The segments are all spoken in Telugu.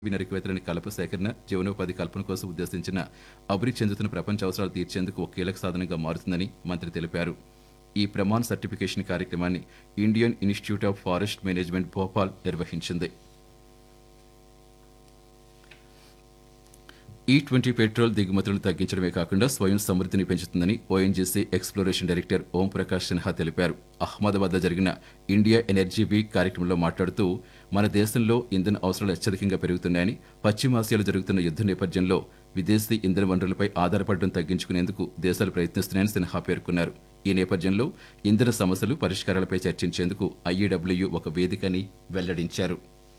నరికివేతలని కలప సేకరణ, జీవనోపాధి కల్పన కోసం ఉద్దేశించిన అభివృద్ధి చెందుతున్న ప్రపంచ అవసరాలు తీర్చేందుకు ఒక కీలక సాధనంగా మారుతుందని మంత్రి తెలిపారు. ఈ ప్రమాణ సర్టిఫికేషన్ కార్యక్రమాన్ని Indian institute of forest management Bhopal నిర్వహించింది. E20 పెట్రోల్ దిగుమతులను తగ్గించడమే కాకుండా స్వయం సమృద్ధిని పెంచుతుందని ONGC exploration director Om Prakash Sinha తెలిపారు. అహ్మదాబాద్లో జరిగిన ఇండియా ఎనర్జీ వీక్ కార్యక్రమంలో మాట్లాడుతూ మన దేశంలో ఇంధన అవసరాలు అత్యధికంగా పెరుగుతున్నాయని, పశ్చిమాసియాలో జరుగుతున్న యుద్ధ నేపథ్యంలో విదేశీ ఇంధన వనరులపై ఆధారపడడం తగ్గించుకునేందుకు దేశాలు ప్రయత్నిస్తున్నాయని సిన్హా పేర్కొన్నారు. ఈ నేపథ్యంలో ఇంధన సమస్యలు, పరిష్కారాలపై చర్చించేందుకు IEW ఒక వేదికని వెల్లడించారు.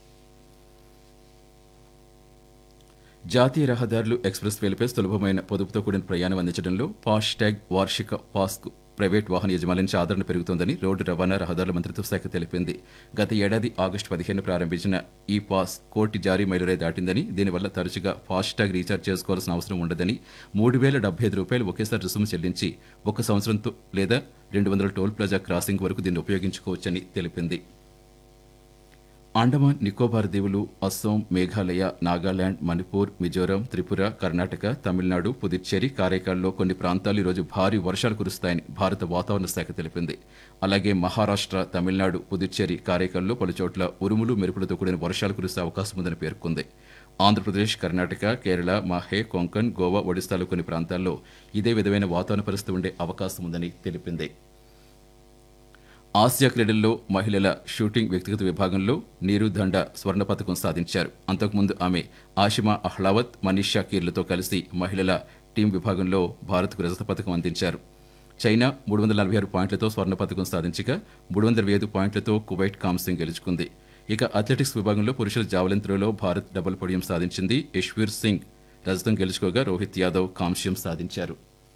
జాతీయ రహదారులు, ఎక్స్ప్రెస్ వేలపై సులభమైన పొదుపుతో కూడిన ప్రయాణం అందించడంలో ఫాస్టాగ్ వార్షిక పాస్కు ప్రైవేట్ వాహన యజమానుల నుంచి ఆదరణ పెరుగుతోందని రోడ్డు రవాణా, రహదారుల మంత్రిత్వ శాఖ తెలిపింది. గత ఏడాది ఆగస్టు 15 ప్రారంభించిన ఈ పాస్ 1 కోటి జారీ మైలురాయి దాటిందని, దీనివల్ల తరచుగా ఫాస్టాగ్ రీఛార్జ్ చేసుకోవాల్సిన అవసరం ఉండదని, ₹3,075 ఒకేసారి రుసుము చెల్లించి 1 సంవత్సరంతో లేదా 200 టోల్ ప్లాజా క్రాసింగ్ వరకు దీన్ని ఉపయోగించుకోవచ్చని తెలిపింది. అండమాన్ నికోబార్ దీవులు, అస్సాం, మేఘాలయ, నాగాలాండ్, మణిపూర్, మిజోరాం, త్రిపుర, కర్ణాటక, తమిళనాడు, పుదుచ్చేరి, కారైకాల్లో కొన్ని ప్రాంతాలు ఈరోజు భారీ వర్షాలు కురుస్తాయని భారత వాతావరణ శాఖ తెలిపింది. అలాగే మహారాష్ట్ర, తమిళనాడు, పుదుచ్చేరి, కారైకాల్లో పలుచోట్ల ఉరుములు, మెరుపులతో కూడిన వర్షాలు కురిసే అవకాశం ఉందని పేర్కొంది. ఆంధ్రప్రదేశ్, కర్ణాటక, కేరళ, మాహే, కొంకణ్, గోవా, ఒడిశాలో కొన్ని ప్రాంతాల్లో ఇదే విధమైన వాతావరణ పరిస్థితి ఉండే అవకాశం ఉందని తెలిపింది. ఆసియా క్రీడల్లో మహిళల షూటింగ్ వ్యక్తిగత విభాగంలో నీరు దండ స్వర్ణ పతకం సాధించారు. అంతకుముందు ఆమె ఆషిమా అహ్లావత్, మనీషా కీర్లతో కలిసి మహిళల టీం విభాగంలో భారత్కు రజత పతకం అందించారు. చైనా 346 పాయింట్లతో స్వర్ణ పతకం సాధించగా 305 పాయింట్లతో కువైట్ కాంస్యం గెలుచుకుంది. ఇక అథ్లెటిక్స్ విభాగంలో పురుషుల జావెలిన్ త్రోలో భారత్ డబుల్ పోడియం సాధించింది. యశ్వీర్ సింగ్ రజతం గెలుచుకోగా రోహిత్ యాదవ్ కాంస్యం సాధించారు.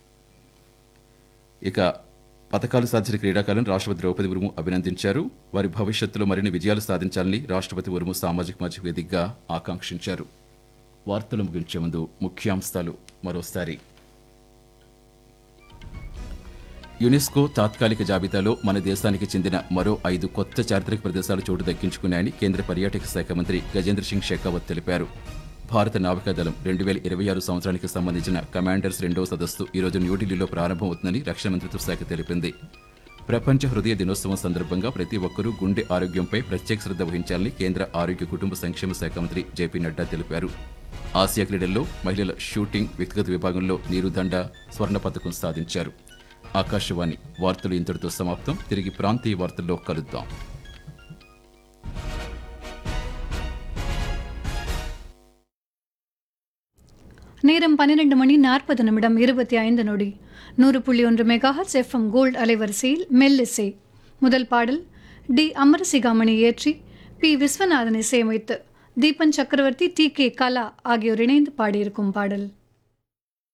ఇక పథకాలు సాధించిన క్రీడాకారులను రాష్ట్రపతి ద్రౌపది ముర్ము అభినందించారు. వారి భవిష్యత్తులో మరిన్ని విజయాలు సాధించాలని రాష్ట్రపతి ముర్ము సామాజిక మాధ్యమ వేదికగా ఆకాంక్షించారు. వార్తలు ముగించే ముందు ముఖ్యాంశాలు మరోసారి. యునెస్కో తాత్కాలిక జాబితాలో మన దేశానికి చెందిన మరో 5 కొత్త చారిత్రక ప్రదేశాలు చోటు దక్కించుకున్నాయని కేంద్ర పర్యాటక శాఖ మంత్రి గజేంద్ర సింగ్ షెకావత్ తెలిపారు. భారత నావికాదళం 2026 సంవత్సరానికి సంబంధించిన కమాండర్స్ 2వ సదస్సు ఈరోజు న్యూఢిల్లీలో ప్రారంభమవుతుందని రక్షణ మంత్రిత్వ శాఖ తెలిపింది. ప్రపంచ హృదయ దినోత్సవం సందర్భంగా ప్రతి ఒక్కరూ గుండె ఆరోగ్యంపై ప్రత్యేక శ్రద్ధ వహించాలని కేంద్ర ఆరోగ్య కుటుంబ సంక్షేమ శాఖ మంత్రి జేపీ నడ్డా తెలిపారు. ఆసియా క్రీడల్లో మహిళల షూటింగ్ వ్యక్తిగత విభాగంలో నీరు దండ స్వర్ణ పతకం సాధించారు. ఆకాశవాణి వార్తలు ఇంతటితో సమాప్తం. తిరిగి ప్రాంతీయ వార్తల్లో కలుద్దాం. நேரம் 12:40 100.1 மெகாஹெர்ட்ஸ் FM கோல்ட் அலைவரிசையில் மெல்லிசை. முதல் பாடல் டி அமரசிகாமணி இயற்றி பி விஸ்வநாதன் இசையமைத்து தீபன் சக்கரவர்த்தி, TK கலா ஆகியோர் இணைந்து பாடியிருக்கும் பாடல்.